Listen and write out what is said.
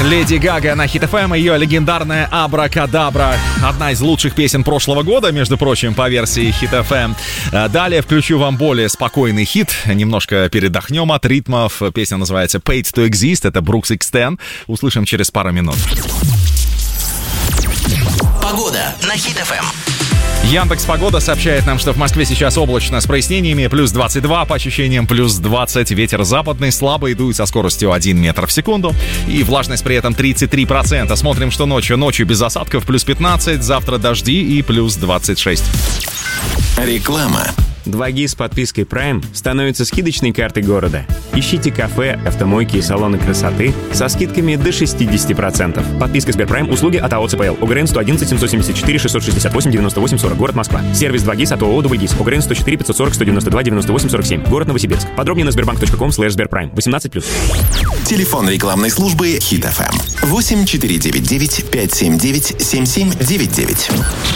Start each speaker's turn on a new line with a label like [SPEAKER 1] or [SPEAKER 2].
[SPEAKER 1] Леди Гага на Хит ФМ, ее легендарная «Абракадабра». Одна из лучших песен прошлого года, между прочим, по версии Хит ФМ. Далее включу вам более спокойный хит. Немножко передохнем от ритмов. Песня называется «Paid to Exist». Это Brooks X10. Услышим через пару минут.
[SPEAKER 2] Погода на Хит ФМ.
[SPEAKER 1] Яндекс.Погода сообщает нам, что в Москве сейчас облачно с прояснениями, плюс 22, по ощущениям плюс 20. Ветер западный, слабый, дует со скоростью 1 метр в секунду. И влажность при этом 33%. Смотрим, что ночью. Ночью без осадков, плюс 15. Завтра дожди и плюс 26.
[SPEAKER 3] Реклама.
[SPEAKER 4] 2G с подпиской Prime становится скидочной картой города. Ищите кафе, автомойки и салоны красоты со скидками до 60%. Подписка Сберпрайм. Услуги от АО ЦПЛ. ОГРН 111 774 668 98 40. Город Москва. Сервис 2G от ООО «Дубльгиз». ОГРН 104 540 192 98 47. Город Новосибирск. Подробнее на sberbank.com/сберпрайм. 18+.
[SPEAKER 3] Телефон рекламной службы Хит ФМ. 8499 579 7799.